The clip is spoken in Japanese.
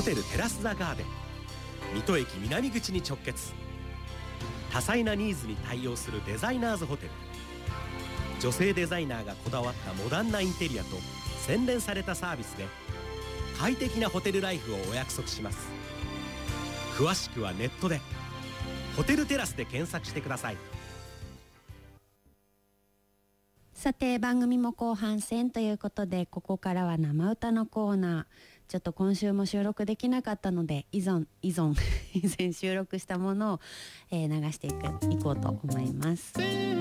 ホテルテラスザガーデン、水戸駅南口に直結。多彩なニーズに対応するデザイナーズホテル。女性デザイナーがこだわったモダンなインテリアと洗練されたサービスで快適なホテルライフをお約束します。詳しくはネットでホテルテラスで検索してください。 さて番組も後半戦ということで、ここからは生歌のコーナー。ちょっと今週も収録できなかったので以前収録したものを、流していこうと思います。